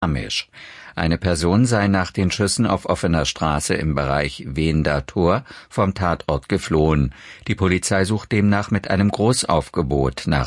Garmisch. Eine Person sei nach den Schüssen auf offener Straße im Bereich Wehender Tor vom Tatort geflohen. Die Polizei sucht demnach mit einem Großaufgebot nach